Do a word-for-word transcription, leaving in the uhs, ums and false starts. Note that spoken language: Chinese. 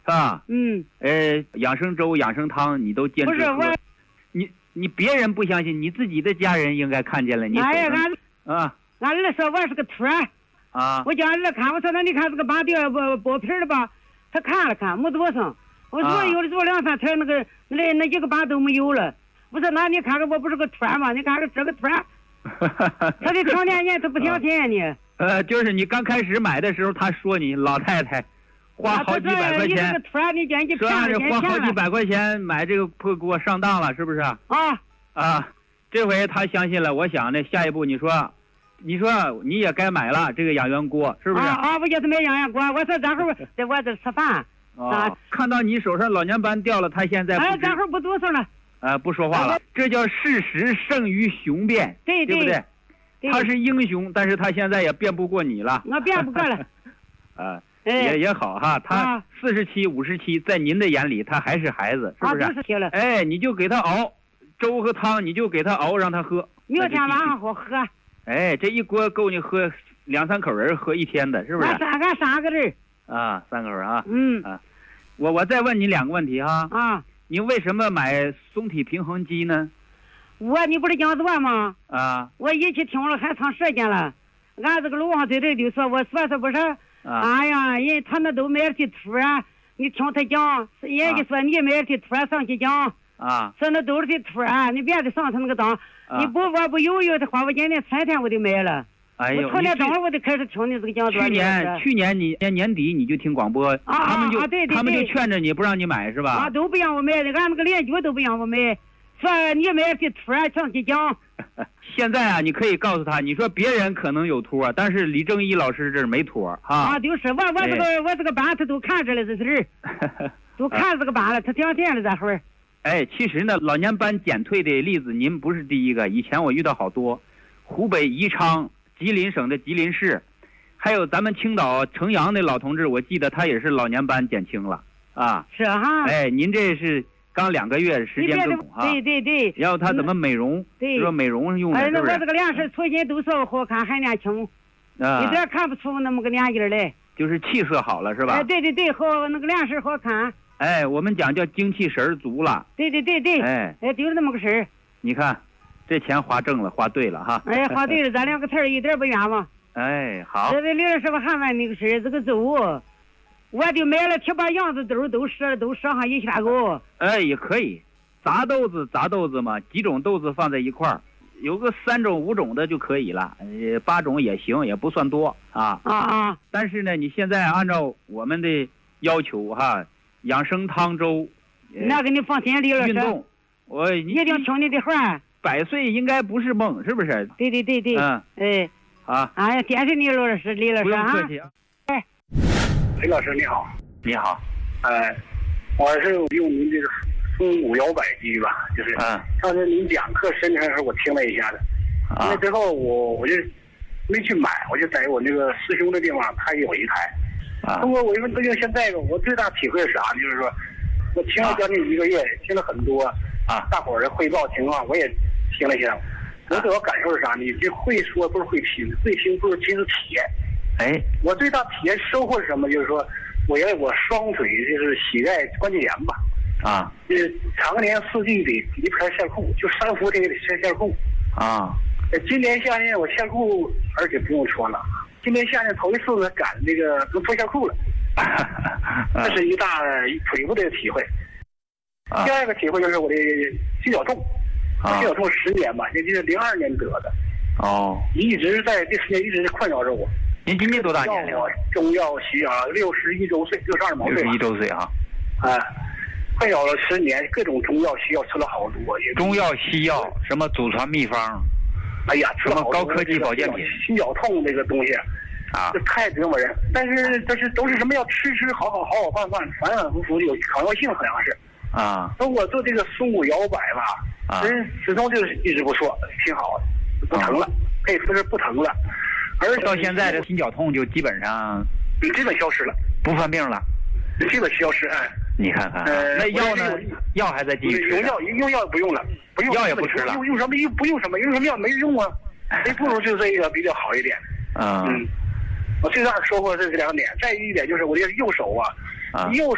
吧？ 嗯。 呃，养生粥、养生汤你都坚持喝。 不是我， 你你别人不相信，你自己的家人应该看见了。你哎呀，俺啊， 俺儿说我是个托儿。 啊。 我叫俺儿看，我说那你看这个拔掉剥剥皮的吧，他看了看，没多少。我说有的做两三天，那个那那一个疤都没有了。我说那你看看我不是个托儿吗？你看看这个托儿。他的成年人他不相信你。 呃，就是你刚开始买的时候，他说你老太太花好几百块钱， 说按是花好几百块钱买这个破给我上当了，是不是？啊啊，这回他相信了。我想呢，下一步你说，你说你也该买了这个养元锅，是不是？ 啊啊，我也是买养元锅。我说这会儿在我这吃饭。 啊，看到你手上老年斑掉了，他现在哎，这会儿不哆嗦了。 呃，不说话了，这叫事实胜于雄辩， 对对不对？他是英雄，但是他现在也辩不过你了。 我辩不过了。 啊，也也好哈，他四十七、五十七，在您的眼里他还是孩子，是不是？ 啊，就是了。 哎，你就给他熬粥和汤，你就给他熬，让他喝。 明天晚上好喝。 哎，这一锅够你喝两三口人喝一天的，是不是？ 俺三个三个人。 啊，三口啊。 嗯。 啊，我我再问你两个问题哈。 啊。 你为什么买松体平衡肌呢？ 我你不是讲座吗？ 啊。 我一起听了很长时间了。俺这个路上队队就说，我说是不是？啊、哎呀，人他那都买了的图啊，你听他讲，人家说你买了的图上去讲。 啊。 说那都是的图啊，你别的上他那个当，啊、你不我不犹豫的话，我今年三天我就买了。 哎呦， 我从那中午我就开始听你这个讲座。 去年去年你年年底你就听广播， 啊、 他们就、 啊、对对对他们就劝着你不让你买是吧？ 啊，都不让我买的，俺那个邻居都不让我买，说你买的托儿上去讲。 现在啊，你可以告诉他，你说别人可能有托，但是李正一老师这儿没托啊。 啊，就是我我这个、哎、我这个班他都看着了，这是人，都看这个班了，他相信了这会儿。 哎，其实呢，老年斑减退的例子您不是第一个，以前我遇到好多，湖北宜昌。吉林省的吉林市，还有咱们青岛城阳的老同志，我记得他也是老年斑减轻了啊。 是哈。 哎，您这是刚两个月时间更啊。 对对对。 然后他怎么美容？ 对。 说美容用的是不是？ 哎，我这个脸色重新都说好看，还年轻， 啊， 一点看不出那么个年纪来。 就是气色好了是吧？ 哎，对对对，好，那个脸色好看。 哎，我们讲叫精气神足了。 对对对对。 哎， 哎，就是那么个事儿。 你看。这钱花正了，花对了哈！ 哎，花对了，咱两个词儿一点不冤枉。 哎，好。 这位李老师，我还问那个事儿，这个粥，我就买了七八样子豆，都折都折上一千个。 哎，也可以，杂豆子杂豆子嘛，几种豆子放在一块儿，有个三种五种的就可以了，呃，八种也行，也不算多啊。 啊啊！ 但是呢，你现在按照我们的要求哈，养生汤粥， 那个你放心，李老师。 运动，我一定听你的话。 百岁应该不是梦，是不是？ 对对对对。 嗯。 哎。 好。 哎呀，谢谢你，罗老师，李老师啊。 不用客气啊。 哎。 李老师你好。 你好。 呃，我是用您这个松骨摇摆机吧，就是。嗯。上次您讲课深的时候，我听了一下子。啊。那之后我我就没去买，我就在我那个师兄的地方，他有一台。啊。通过我用用现在我最大体会是啥呢？就是说，我听了将近一个月，听了很多啊，大伙儿的汇报情况，我也。听了一下，我主要感受是啥呢？就会说不是会听，会听不是亲自体验。 哎， 我最大体验收获是什么？就是说，我原来我双腿就是膝盖关节炎吧， 啊， 就是常年四季的一盘线裤，就三伏这个线线裤啊。 今年夏天我线裤，而且不用穿了。今年夏天头一次呢赶那个不脱线裤了，这是一大腿部的体会。 啊、 第二个体会就是我的心绞痛。心绞痛十年吧，也就是零二年得的。 哦。 一直在这十年一直困扰着我。 您今年多大年龄？ 中药西药，六十一周岁，六十二毛岁。 六十一周岁啊。 啊，困扰了十年，各种中药西药吃了好多。 中药西药什么祖传秘方？ 哎呀，吃了好多高科技保健品。 心绞痛这个东西啊， 这太折磨人。但是这是都是什么要吃吃好好好好饭饭，反反复复有抗药性，好像是。 啊。 等我做这个松骨摇摆吧。 啊， 人始终就是一直不错，挺好的，不疼了，啊、可以说是不疼了。而到现在这心绞痛就基本上， 基本消失了， 不犯病了， 基本消失。哎， 你看看， 呃， 那药呢？药还在继续吃？ 用药用药不用了，不用药也不吃了。 用用什么？用不用什么？用什么药没用啊？还不如就这个比较好一点。 啊， 嗯，我最大的收获是这两点，再一点就是我的右手啊， 啊右。